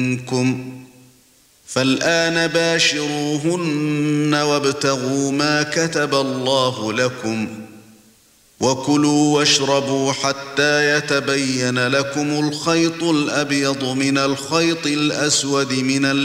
منكم فالآن باشروهن وابتغوا ما كتب الله لكم وكلوا واشربوا حتى يتبين لكم الخيط الأبيض من الخيط الأسود من